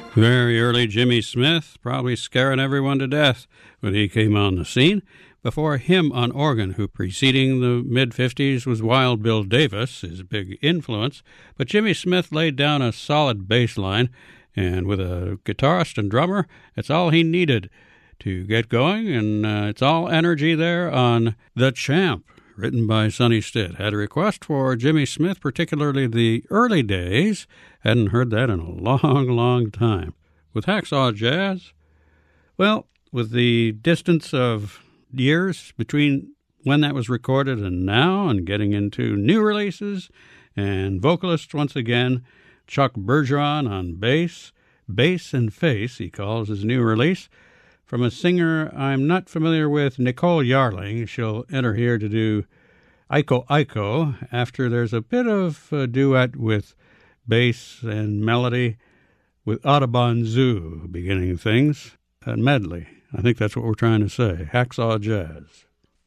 Very early Jimmy Smith, probably scaring everyone to death when he came on the scene. Before him on organ, who preceding the mid-50s was Wild Bill Davis, his big influence. But Jimmy Smith laid down a solid bass line, and with a guitarist and drummer, it's all he needed to get going, and it's all energy there on The Champ, written by Sonny Stitt. Had a request for Jimmy Smith, particularly the early days. Hadn't heard that in a long, long time. With Hacksaw Jazz, well, with the distance of years between when that was recorded and now, and getting into new releases, and vocalists once again, Chuck Bergeron on bass, Bass and Face, he calls his new release. From a singer I'm not familiar with, Nicole Yarling. She'll enter here to do Iko Iko after there's a bit of a duet with bass and melody with Audubon Zoo beginning things. A medley. I think that's what we're trying to say. Hacksaw Jazz.